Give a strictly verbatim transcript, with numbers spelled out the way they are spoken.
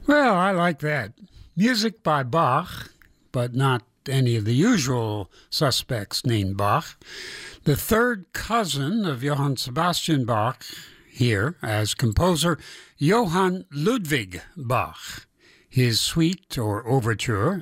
Well, I like that. Music by Bach, but not any of the usual suspects named Bach. The third cousin of Johann Sebastian Bach here as composer, Johann Ludwig Bach. His suite or overture,